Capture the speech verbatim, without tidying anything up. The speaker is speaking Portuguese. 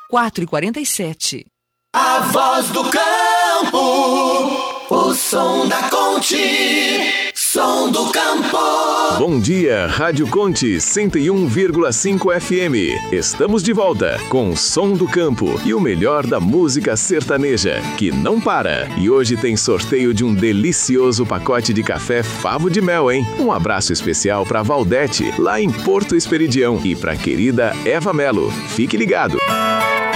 quatro e quarenta e sete. A voz do campo, o som da Conte, som do campo. Bom dia, Rádio Conte cento e um vírgula cinco F M. Estamos de volta com o som do campo e o melhor da música sertaneja, que não para. E hoje tem sorteio de um delicioso pacote de café Favo de Mel, hein? Um abraço especial para Valdete, lá em Porto Esperidião, e para a querida Eva Melo. Fique ligado.